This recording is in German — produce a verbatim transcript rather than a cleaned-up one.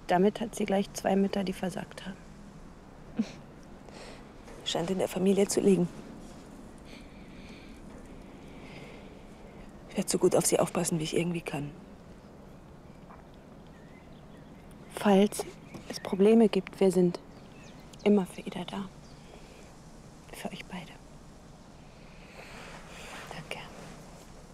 damit hat sie gleich zwei Mütter, die versagt haben. Scheint in der Familie zu liegen. Ich werde so gut auf sie aufpassen, wie ich irgendwie kann. Falls es Probleme gibt, wir sind immer für Ida da. Für euch beide.